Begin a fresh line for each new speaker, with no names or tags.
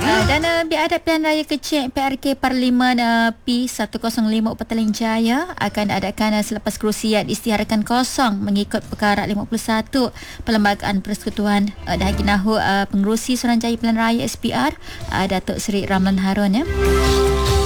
Dan biadab pilihan raya kecil PRK Parlimen P105 Petaling Jaya akan diadakan selepas kerusian isytiharkan kosong mengikut perkara 51 Perlembagaan Persekutuan Dahagi Nahu Pengerusi Suruhanjaya Pilihan Raya SPR Datuk Seri Ramlan Harun ya.